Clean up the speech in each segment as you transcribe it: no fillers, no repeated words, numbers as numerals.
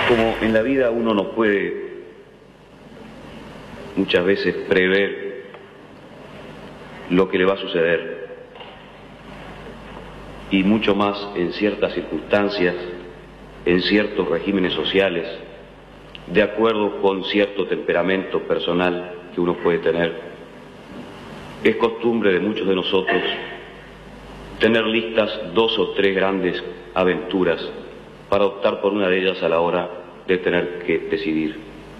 Como en la vida uno no puede muchas veces prever lo que le va a suceder, y mucho más en ciertas circunstancias, en ciertos regímenes sociales, de acuerdo con cierto temperamento personal que uno puede tener, es costumbre de muchos de nosotros tener listas 2 o 3 grandes aventuras para optar por una de ellas a la hora de tener que decidir.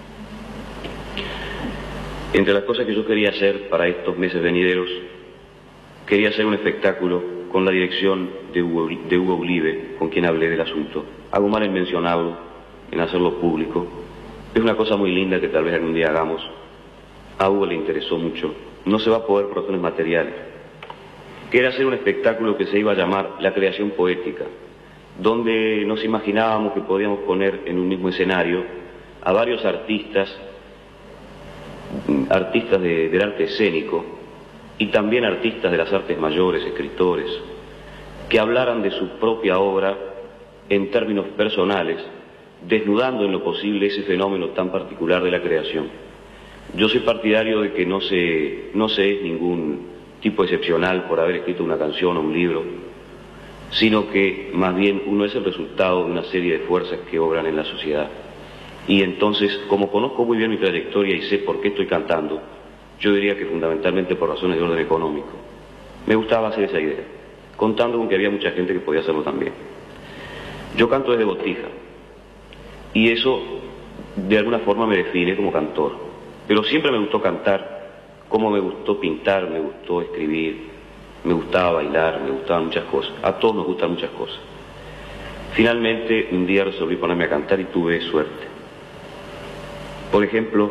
Entre las cosas que yo quería hacer para estos meses venideros, quería hacer un espectáculo con la dirección de Hugo Ulive, con quien hablé del asunto. Hago mal en mencionarlo, en hacerlo público. Es una cosa muy linda que tal vez algún día hagamos. A Hugo le interesó mucho. No se va a poder por razones materiales. Que era hacer un espectáculo que se iba a llamar La Creación Poética, donde nos imaginábamos que podíamos poner en un mismo escenario a varios artistas del arte escénico y también artistas de las artes mayores, escritores, que hablaran de su propia obra en términos personales, desnudando en lo posible ese fenómeno tan particular de la creación. Yo soy partidario de que no se es ningún tipo excepcional por haber escrito una canción o un libro, sino que más bien uno es el resultado de una serie de fuerzas que obran en la sociedad. Y entonces, como conozco muy bien mi trayectoria y sé por qué estoy cantando, yo diría que fundamentalmente por razones de orden económico. Me gustaba hacer esa idea, contando con que había mucha gente que podía hacerlo también. Yo canto desde Botija, y eso de alguna forma me define como cantor. Pero siempre me gustó cantar, como me gustó pintar, me gustó escribir, me gustaba bailar, me gustaban muchas cosas. A todos nos gustan muchas cosas. Finalmente, un día resolví ponerme a cantar y tuve suerte. Por ejemplo,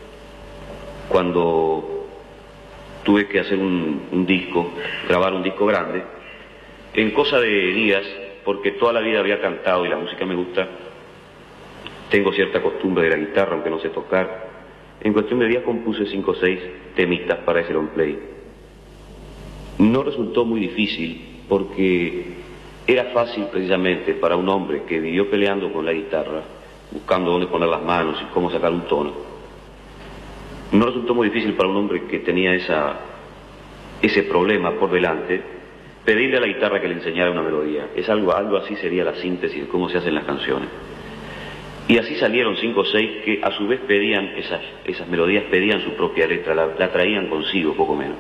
cuando tuve que hacer un disco, grabar un disco grande, en cosa de días, porque toda la vida había cantado y la música me gusta, tengo cierta costumbre de la guitarra, aunque no sé tocar, en cuestión de días compuse 5 o 6 temitas para ese long play. No resultó muy difícil porque era fácil precisamente para un hombre que vivió peleando con la guitarra, buscando dónde poner las manos y cómo sacar un tono. No resultó muy difícil para un hombre que tenía ese problema por delante, pedirle a la guitarra que le enseñara una melodía. Es algo así sería la síntesis de cómo se hacen las canciones. Y así salieron 5 o 6 que a su vez pedían, esas melodías pedían su propia letra, la traían consigo, poco menos.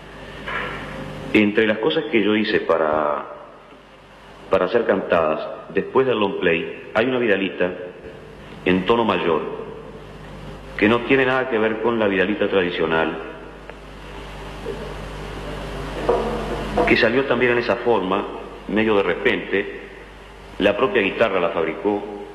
Entre las cosas que yo hice para ser cantadas después del long play, hay una vidalita en tono mayor, que no tiene nada que ver con la vidalita tradicional, que salió también en esa forma, medio de repente. La propia guitarra la fabricó